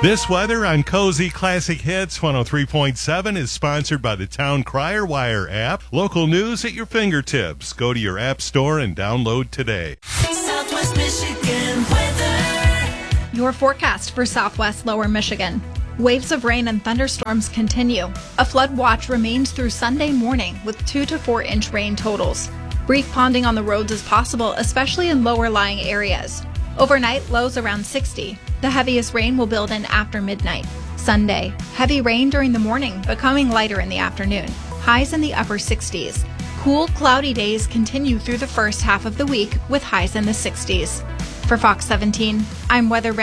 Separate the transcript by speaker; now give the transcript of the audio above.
Speaker 1: This weather on Cozy Classic Hits 103.7 is sponsored by the Town Crier Wire app. Local news at your fingertips. Go to your app store and download today.
Speaker 2: Southwest Michigan weather.
Speaker 3: Your forecast for Southwest Lower Michigan. Waves of rain and thunderstorms continue. A flood watch remains through Sunday morning with 2 to 4 inch rain totals. Brief ponding on the roads is possible, especially in lower lying areas. Overnight, lows around 60. The heaviest rain will build in after midnight. Sunday, heavy rain during the morning, becoming lighter in the afternoon. Highs in the upper 60s. Cool, cloudy days continue through the first half of the week with highs in the 60s. For Fox 17, I'm weather